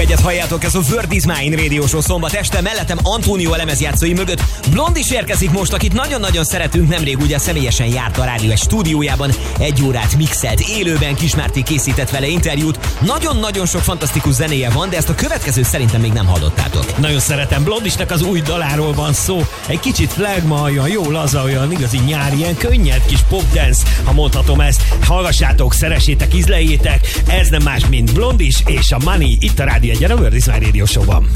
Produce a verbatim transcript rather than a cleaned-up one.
egyet halljátok, ez a Word is Mine Radio Show szombat este, mellettem Antonio a lemezjátszói mögött. Blond is érkezik most, akit nagyon-nagyon szeretünk, nemrég ugye személyesen járt a rádió egy stúdiójában, egy órát mixelt, élőben Kismárti készített vele interjút. Nagyon-nagyon sok fantasztikus zenéje van, de ezt a következő szerintem még nem hallottátok. Nagyon szeretem, Blondisnak az új daláról van szó, egy kicsit flagma, olyan jó laza, olyan igazi nyári, ilyen könnyed kis popdance, ha mondhatom ezt. Hallgassátok, szeressétek, ízleljétek, ez nem más, mint Blondis és a Money itt a Rádió egyen, a Word is Mine Radio Show-ban.